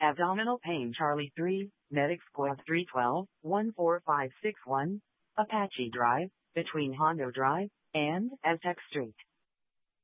Abdominal pain Charlie 3, Medic Squad 312, 14561, Apache Drive, between Hondo Drive and Aztec Street.